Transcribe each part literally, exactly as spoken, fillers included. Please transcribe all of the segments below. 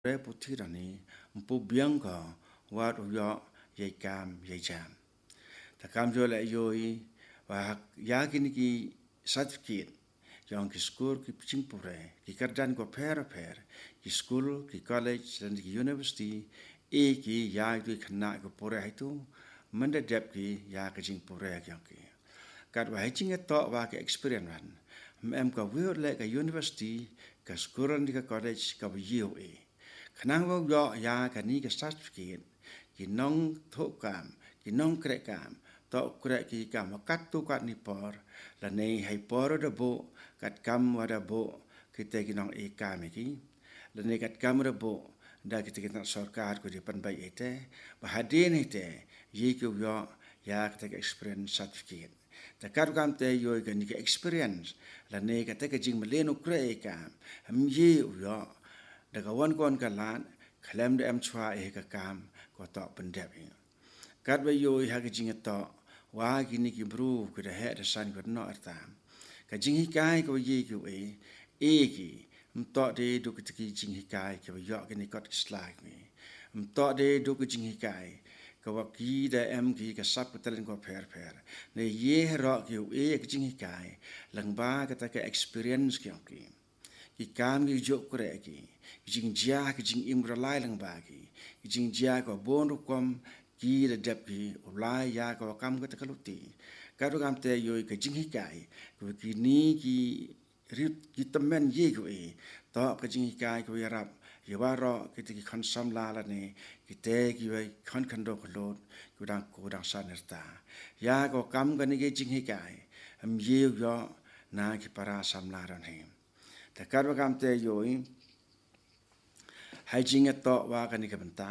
re puthi rani mpu biang ka wat yo ye kam ye jam ta kam jo le yo i wa ya kini ki certificate yang ki school ki ching pure ki kardan ko per per ki school ki college dan ki university e ki ya ki khna ko pure hai tu manda dep ki ya ki ching pure yang ki kat wa hai ching to wa ki experience wan em ka wi le ka university ka school ni ka college ka wi e khang wo yo ya ka ni ka certificate ki nong tho kam ki nong kre kam to kre ki kam kat tu kat ni por la nei hai por da bo kat kam wa da bo ki te ki nong e kam ki la nei kat kam da bo da ki te ki nong sarkar ko di pan bai ete ba hadin ete ye ki yo ya ka te experience certificate ta kar kam te yo ka ni ka experience la nei ka te ka jing malen kre e kam am ye yo daga wan kon ka lan khlem de am chwa e ka kam ko to pendep e kat ba yo ha ka jing to wa ki ni ki bru ku da he da san ko no artam ka jing hi kai ko ye ki e e ki mto de du ki ki jing hi kai ki yo ki ni kot slide ni mto de du ki jing hi kai ka wa ki da am ki ka sap ko talen ko per per ne ye ro ki e ki jing hi kai lang ba ka ta ka experience ki ki ki kam ki jo kre ki jing jia ki jing im ra lai lang ba ki jing jia ko bon ru kom ki la dep ki ulai ya ko kam ko ta kaluti ka ru kam te yo ki jing hi kai ko ki ni ki rit ki tamen ye ko e to ka jing hi kai ko ya rap ye wa ro ki ti ki khan sam la la ne ki te ki wai khan khan do ko lot ku dang ko dang san ta ya ko kam ka ni ki jing hi kai am ye yo na ki para sam la ran he ta kar wa kam te yo i hai jing to wa ka ni ka banta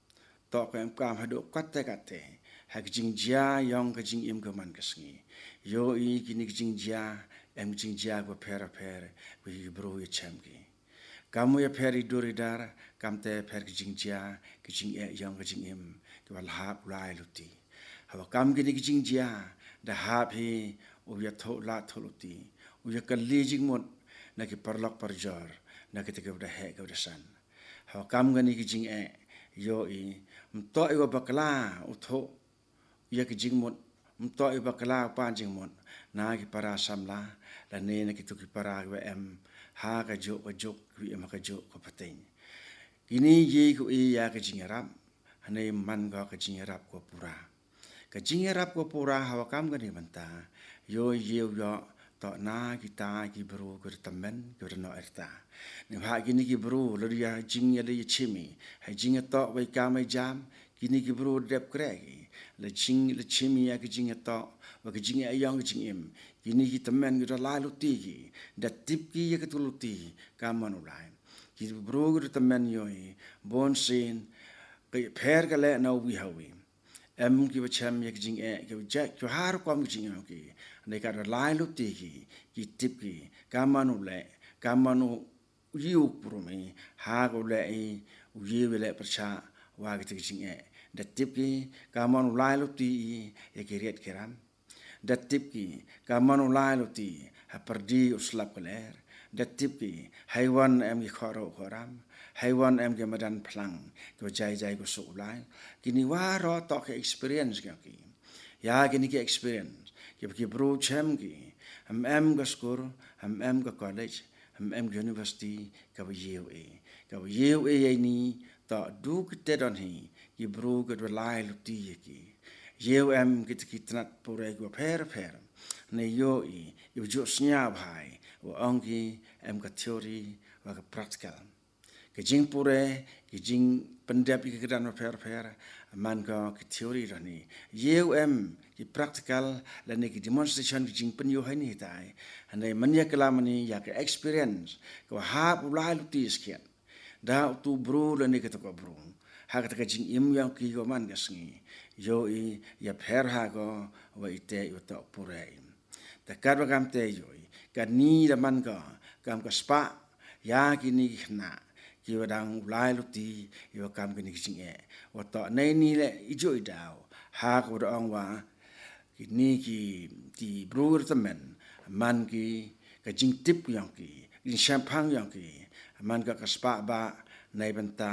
to ka em kam ha do kwat te ka te ha jing jia yong ka jing im ka man ka sngi yo i ki ni jing jia em jing jia ko pera pera wi bro ye chem ki kamu ya peri duri dar kam te per ki jing jia ki jing e yong ka jing im ki wal ha lai luti ha kam ki ni jing jia da ha phi u ya tho la tho luti u ya ka li jing mot na ki parlok parjor na ki te ka da he ka da san ha kam ga ni ki jing e yo i mto i wa bakla u tho ya ki jing mot mto i bakla pa jing mot na ki para samla la ne na ki tu ki para wa em ha ka jo ka jo ki em ka jo ko pateng kini ye ku i ya ka jing rap hane man ga ka jing rap ko pura ka jing rap ko pura ha kam ga ni manta yo ye yo to na ki ta ki bro ko tamen ko no erta ni ha kini ki bro lo ya jing ya le chimi ha jing to bai ka mai jam kini ki bro dep kre le jing le chimi ya ki jing to wa ki jing ya yang ki jing im kini ki tamen ko la lu ti ki da tip ki ya ki tu lu ti ka man ulai ki bro ko tamen yo i bon sin ke pher ka le na wi hawi em ki bacham ya ki jing e ki ja ki har ko am jing ki ne ka lai lu ti ki ki tip ki ka man ulai ka man yu pro me ha ko le i wi we le pracha wa ki jing e da tip ki ka man ulai lu ti ya ki riet kiram da tip ki ka man ulai lu ti ha perdi uslap keler da tip ki haiwan em ki khoro khoram haiwan em ke madan plang ko jai jai ko su lai kini wa ro to ke experience ki ya kini ke experience ki ki bro chem ki am em ga school am em ga college am em university ka yeu e ka yeu e ni to du ki te don hi ki bro ga lai lu ti ki yeu em ki ki tnat pore go per per ne yo i yo jo snya bhai wo ongi em ka theory wa ka practical ke jing pure ke jing pendap ki kedan per per man ka ki theory rani yeu em ki practical la ne ki demonstration ki jing pen yo hai ni tai ane manya kalamani ya ka experience ko ha ulai lu ti skian da tu bro la ne ka to bro ha ka ka jing im yang ki go man ka sngi yo i ya per ha go wa ite yo to pure ta kar ba kam te yo ka ni la man ka kam ka spa ya ki ni na ki wadang ulai lu ti yo kam ki ni jing e wa to nei ni le i jo i dao ha ko da ong wa ki ni ki ti bro ta men man ki ka jing tip yang ki in champagne yang ki man ka ka spa ba nay banta